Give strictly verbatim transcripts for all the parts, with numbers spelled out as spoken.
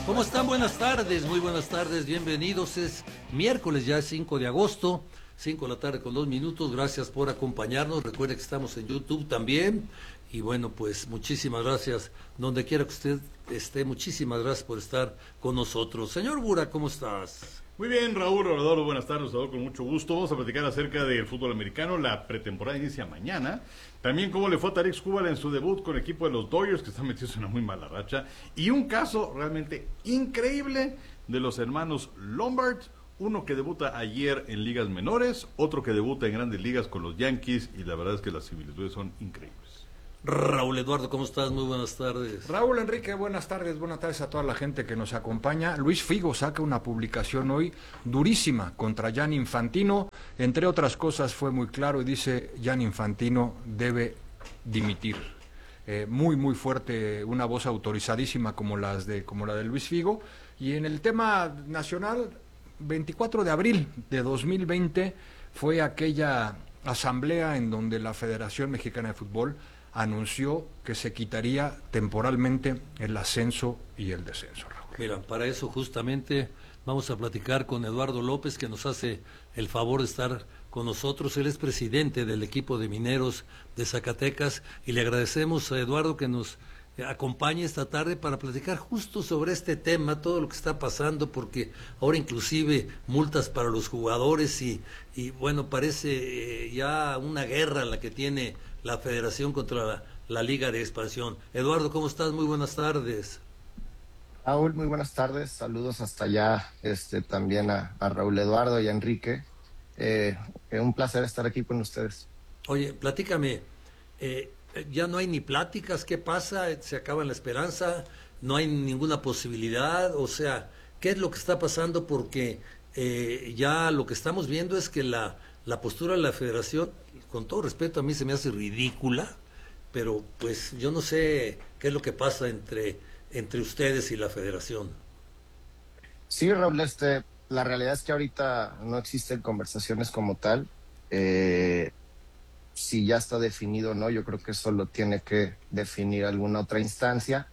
¿Cómo están? Buenas tardes, muy buenas tardes, bienvenidos. Es miércoles, ya es cinco de agosto, cinco de la tarde con dos minutos. Gracias por acompañarnos. Recuerde que estamos en YouTube también. Y bueno, pues muchísimas gracias. Donde quiera que usted esté, muchísimas gracias por estar con nosotros. Señor Bura, ¿cómo estás? Muy bien, Raúl Rodolfo, buenas tardes, Raúl, con mucho gusto. Vamos a platicar acerca del fútbol americano. La pretemporada inicia mañana. También cómo le fue a Tarik Skubal en su debut con el equipo de los Dodgers, que están metidos en una muy mala racha. Y un caso realmente increíble de los hermanos Lombard. Uno que debuta ayer en ligas menores, otro que debuta en grandes ligas con los Yankees. Y la verdad es que las similitudes son increíbles. Raúl Eduardo, ¿cómo estás? Muy buenas tardes. Raúl Enrique, buenas tardes, buenas tardes a toda la gente que nos acompaña. Luis Figo saca una publicación hoy durísima contra Gianni Infantino. Entre otras cosas fue muy claro y dice: Gianni Infantino debe dimitir. Eh, muy, muy fuerte, una voz autorizadísima como, las de, como la de Luis Figo. Y en el tema nacional, veinticuatro de abril de dos mil veinte fue aquella asamblea en donde la Federación Mexicana de Fútbol anunció que se quitaría temporalmente el ascenso y el descenso, Raúl. Mira, para eso justamente vamos a platicar con Eduardo López, que nos hace el favor de estar con nosotros. Él es presidente del equipo de mineros de Zacatecas y le agradecemos a Eduardo que nos acompañe esta tarde para platicar justo sobre este tema, todo lo que está pasando, porque ahora inclusive multas para los jugadores y, y bueno, parece eh, ya una guerra la que tiene la Federación contra la, la Liga de Expansión. Eduardo, ¿cómo estás? Muy buenas tardes. Raúl, muy buenas tardes. Saludos hasta allá, este, también a, a Raúl Eduardo y a Enrique. Eh, eh, un placer estar aquí con ustedes. Oye, platícame, eh, ya no hay ni pláticas, ¿qué pasa? ¿Se acaba la esperanza? ¿No hay ninguna posibilidad? O sea, ¿qué es lo que está pasando? Porque eh, ya lo que estamos viendo es que la, la postura de la Federación, con todo respeto, a mí se me hace ridícula, pero pues yo no sé qué es lo que pasa entre, entre ustedes y la Federación. Sí, Raúl, este, la realidad es que ahorita no existen conversaciones como tal. Eh, si ya está definido o no, yo creo que eso lo tiene que definir alguna otra instancia.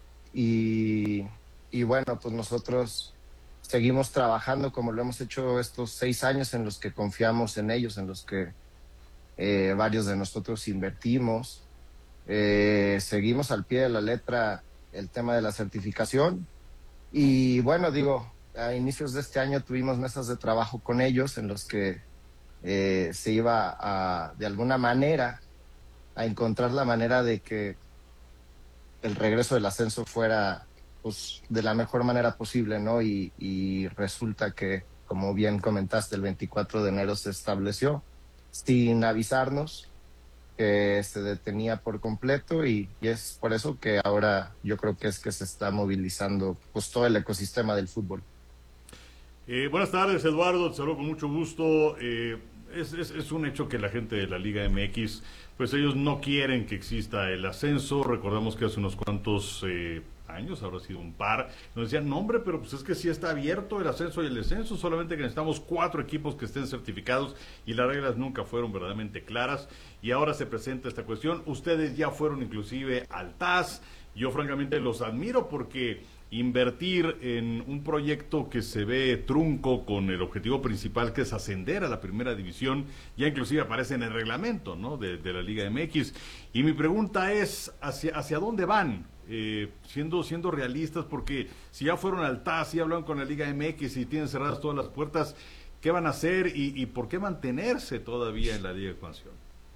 Y, y bueno, pues nosotros seguimos trabajando como lo hemos hecho estos seis años en los que confiamos en ellos, en los que Eh, varios de nosotros invertimos, eh, seguimos al pie de la letra el tema de la certificación y bueno, digo, a inicios de este año tuvimos mesas de trabajo con ellos en los que eh, se iba a, de alguna manera, a encontrar la manera de que el regreso del ascenso fuera pues de la mejor manera posible, ¿no? Y, y resulta que, como bien comentaste, el veinticuatro de enero se estableció sin avisarnos que se detenía por completo y, y es por eso que ahora yo creo que es que se está movilizando pues todo el ecosistema del fútbol. Eh, buenas tardes, Eduardo, te saludo con mucho gusto. Eh, es, es, es un hecho que la gente de la Liga M X, pues ellos no quieren que exista el ascenso. Recordamos que hace unos cuantos eh, años, habrá sido un par, nos decían, no hombre, pero pues es que sí está abierto el ascenso y el descenso, solamente que necesitamos cuatro equipos que estén certificados y las reglas nunca fueron verdaderamente claras y ahora se presenta esta cuestión. Ustedes ya fueron inclusive al T A S, yo francamente los admiro porque invertir en un proyecto que se ve trunco con el objetivo principal que es ascender a la primera división, ya inclusive aparece en el reglamento, ¿no?, de, de la Liga M X. Y mi pregunta es, ¿hacia, hacia dónde van? Eh, siendo siendo realistas, porque si ya fueron al T A S, si hablaron con la Liga M X y tienen cerradas todas las puertas, ¿qué van a hacer y, y por qué mantenerse todavía en la Liga de Expansión?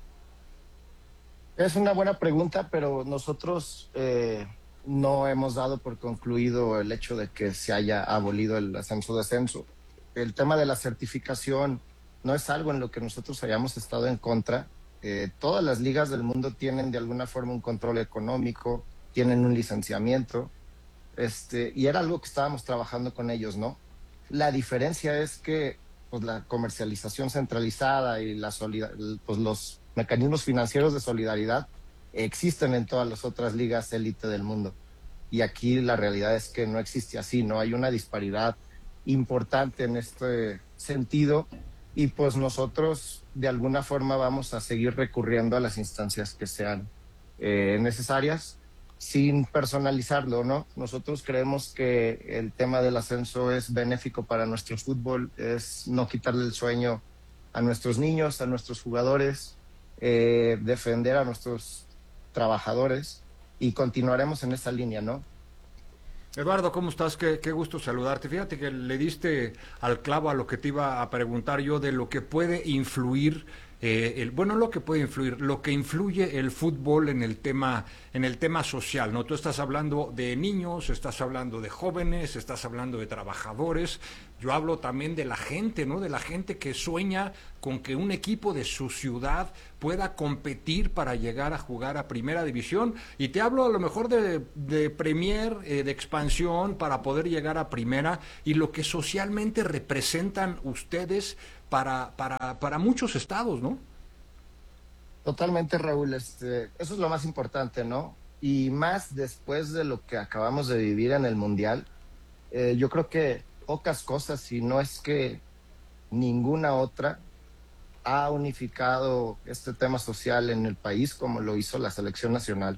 Es una buena pregunta, pero nosotros eh, no hemos dado por concluido el hecho de que se haya abolido el ascenso-descenso. El tema de la certificación no es algo en lo que nosotros hayamos estado en contra. Eh, todas las ligas del mundo tienen de alguna forma un control económico, tienen un licenciamiento, este, y era algo que estábamos trabajando con ellos, ¿no? La diferencia es que pues, la comercialización centralizada y la pues, los mecanismos financieros de solidaridad existen en todas las otras ligas élite del mundo. Y aquí la realidad es que no existe así, ¿no? Hay una disparidad importante en este sentido y pues nosotros de alguna forma vamos a seguir recurriendo a las instancias que sean eh, necesarias. sin personalizarlo, ¿no? Nosotros creemos que el tema del ascenso es benéfico para nuestro fútbol, es no quitarle el sueño a nuestros niños, a nuestros jugadores, eh, defender a nuestros trabajadores, y continuaremos en esa línea, ¿no? Eduardo, ¿cómo estás? Qué, qué gusto saludarte. Fíjate que le diste al clavo a lo que te iba a preguntar yo de lo que puede influir, eh, el, bueno, lo que puede influir, lo que influye el fútbol en el tema, en el tema social, ¿no? Tú estás hablando de niños, estás hablando de jóvenes, estás hablando de trabajadores. Yo hablo también de la gente, ¿no? De la gente que sueña con que un equipo de su ciudad pueda competir para llegar a jugar a primera división. Y te hablo a lo mejor de, de Premier, eh, de expansión, para poder llegar a primera, y lo que socialmente representan ustedes para, para, para muchos estados, ¿no? Totalmente, Raúl. Este, eso es lo más importante, ¿no? Y más después de lo que acabamos de vivir en el Mundial. Eh, yo creo que pocas cosas, si no es que ninguna otra, ha unificado este tema social en el país como lo hizo la selección nacional.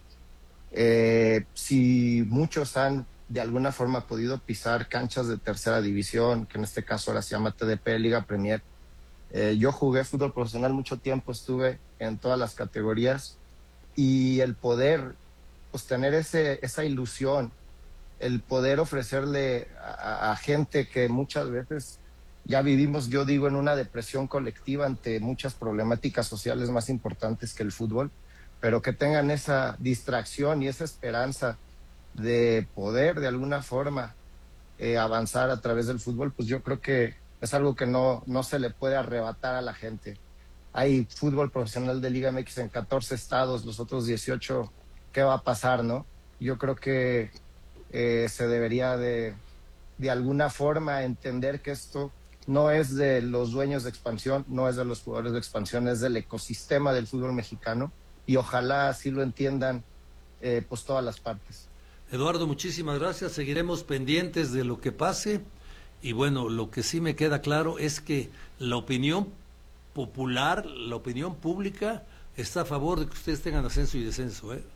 Eh, si muchos han de alguna forma podido pisar canchas de tercera división, que en este caso ahora se llama T D P, Liga Premier, eh, yo jugué fútbol profesional mucho tiempo, estuve en todas las categorías, y el poder pues tener ese, esa ilusión, el poder ofrecerle a, a gente que muchas veces ya vivimos, yo digo, en una depresión colectiva ante muchas problemáticas sociales más importantes que el fútbol, pero que tengan esa distracción y esa esperanza de poder de alguna forma eh, avanzar a través del fútbol, pues yo creo que es algo que no, no se le puede arrebatar a la gente. Hay fútbol profesional de Liga M X en catorce estados, los otros dieciocho, ¿qué va a pasar, no? Yo creo que eh, se debería de, de alguna forma entender que esto no es de los dueños de expansión, no es de los jugadores de expansión, es del ecosistema del fútbol mexicano, y ojalá así lo entiendan eh, pues todas las partes. Eduardo, muchísimas gracias. Seguiremos pendientes de lo que pase, y bueno, lo que sí me queda claro es que la opinión popular, la opinión pública está a favor de que ustedes tengan ascenso y descenso, ¿eh?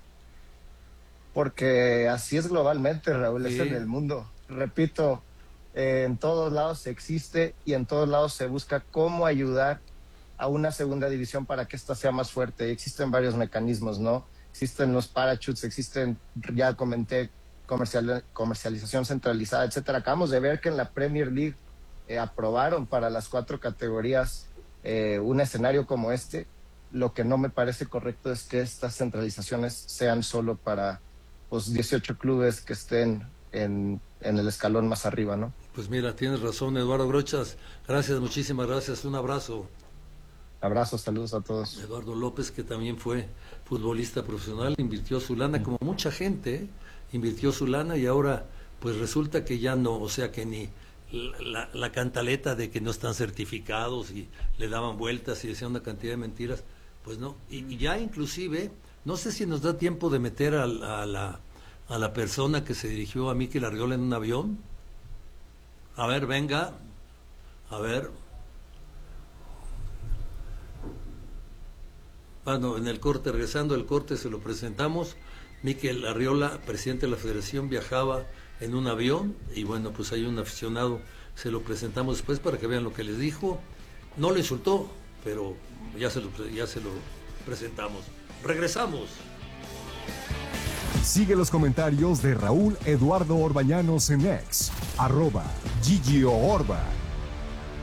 Porque así es globalmente, Raúl, sí. Es en el mundo. Repito, eh, en todos lados existe y en todos lados se busca cómo ayudar a una segunda división para que ésta sea más fuerte. Existen varios mecanismos, ¿no? Existen los parachutes, existen, ya comenté, comercial, comercialización centralizada, etcétera. Acabamos de ver que en la Premier League eh, aprobaron para las cuatro categorías eh, un escenario como este. Lo que no me parece correcto es que estas centralizaciones sean solo para pues, dieciocho clubes que estén en, en el escalón más arriba, ¿no? Pues mira, tienes razón, Eduardo Brochas. Gracias, muchísimas gracias. Un abrazo. Abrazos, saludos a todos. Eduardo López, que también fue futbolista profesional, invirtió su lana, como mucha gente, ¿eh? invirtió su lana, y ahora pues resulta que ya no, o sea que ni la, la cantaleta de que no están certificados y le daban vueltas y decían una cantidad de mentiras, pues no. Y, y ya inclusive, no sé si nos da tiempo de meter a, a, la, a la persona que se dirigió a Mikel Arriola en un avión. A ver, venga, a ver. Bueno, en el corte, regresando al corte, se lo presentamos. Mikel Arriola, presidente de la Federación, viajaba en un avión, y bueno, pues hay un aficionado, se lo presentamos después para que vean lo que les dijo. No lo insultó, pero ya se lo, ya se lo presentamos. Regresamos. Sigue los comentarios de Raúl Eduardo Orbañanos en X, arroba Gigio Orba.